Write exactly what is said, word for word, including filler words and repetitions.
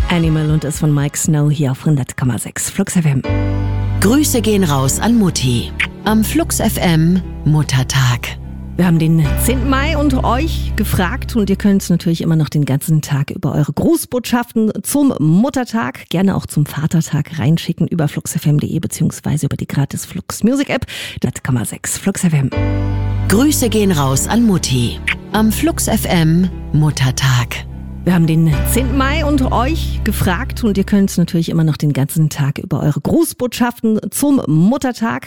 Animal und ist von Mike Snow hier auf hundert Komma sechs Flux F M. Grüße gehen raus an Mutti. Am Flux F M Muttertag. Wir haben den zehnten Mai und euch gefragt und ihr könnt natürlich immer noch den ganzen Tag über eure Grußbotschaften zum Muttertag, gerne auch zum Vatertag reinschicken über fluxfm punkt de beziehungsweise über die gratis Flux Music App. hundert Komma sechs Flux F M. Grüße gehen raus an Mutti. Am Flux F M Muttertag. Wir haben den zehnten Mai und euch gefragt und ihr könnt natürlich immer noch den ganzen Tag über eure Grußbotschaften zum Muttertag,